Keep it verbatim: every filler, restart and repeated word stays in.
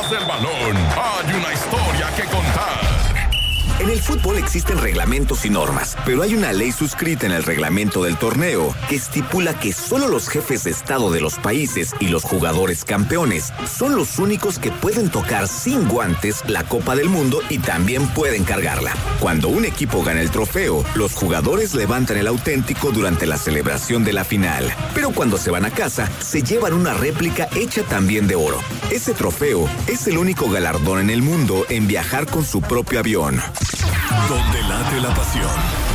Detrás del balón hay una historia que contar. En el fútbol existen reglamentos y normas, pero hay una ley suscrita en el reglamento del torneo que estipula que solo los jefes de estado de los países y los jugadores campeones son los únicos que pueden tocar sin guantes la Copa del Mundo y también pueden cargarla. Cuando un equipo gana el trofeo, los jugadores levantan el auténtico durante la celebración de la final, pero cuando se van a casa, se llevan una réplica hecha también de oro. Ese trofeo es el único galardón en el mundo en viajar con su propio avión. Donde late la pasión.